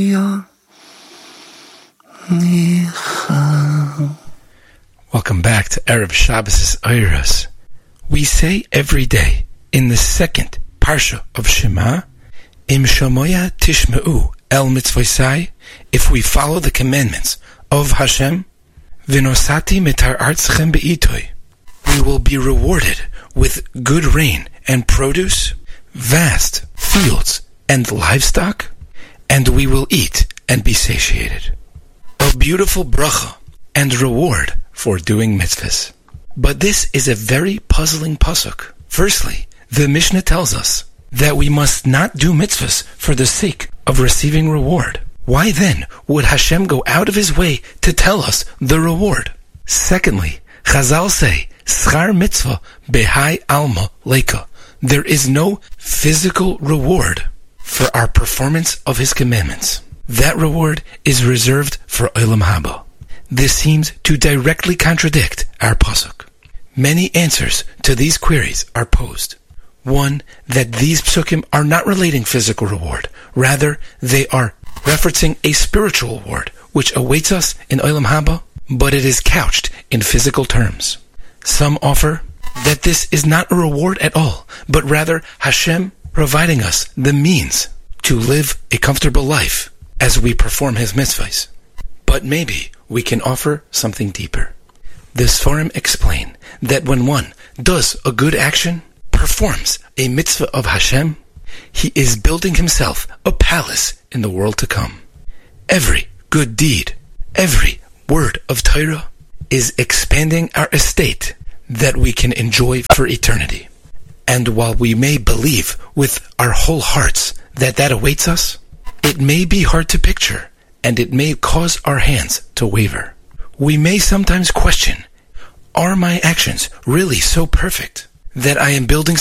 Welcome back to Erev Shabbos Eiros. We say every day in the second parsha of Shema, Im Shomoya Tishma'u El Mitzvosai, if we follow the commandments of Hashem, Vinosati Mitar Artzchem Be'itoi, we will be rewarded with good rain and produce, vast fields and livestock, and we will eat and be satiated. A beautiful bracha and reward for doing mitzvahs. But this is a very puzzling pasuk. Firstly, the Mishnah tells us that we must not do mitzvahs for the sake of receiving reward. Why then would Hashem go out of his way to tell us the reward? Secondly, Chazal say, Schar mitzvah behai alma leika. There is no physical reward for our performance of his commandments. That reward is reserved for Olam Haba. This seems to directly contradict our pasuk. Many answers to these queries are posed. One, that these psukim are not relating physical reward. Rather, they are referencing a spiritual reward, which awaits us in Olam Haba, but it is couched in physical terms. Some offer that this is not a reward at all, but rather Hashem providing us the means to live a comfortable life as we perform his mitzvahs. But maybe we can offer something deeper. The Sforim explain that when one does a good action, performs a mitzvah of Hashem, he is building himself a palace in the world to come. Every good deed, every word of Torah is expanding our estate that we can enjoy for eternity. And while we may believe with our whole hearts that awaits us, it may be hard to picture, and it may cause our hands to waver. We may sometimes question, are my actions really so perfect that I am building